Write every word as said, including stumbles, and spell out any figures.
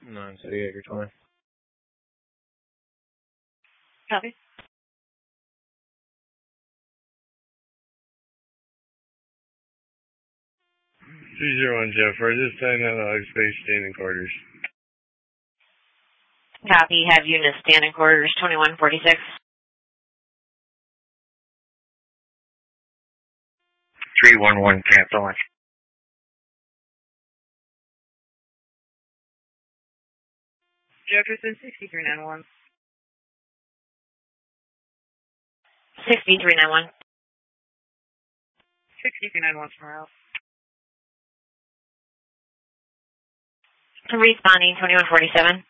nine City Acre twenty. Copy. three zero one Jeff, we're just signing out of space standing quarters. Copy. Have units standing quarters twenty-one forty-six. three one one, cancel. Jefferson sixty-three ninety-one. sixty-three ninety-one. sixty-three ninety-one tomorrow. Responding twenty-one forty-seven.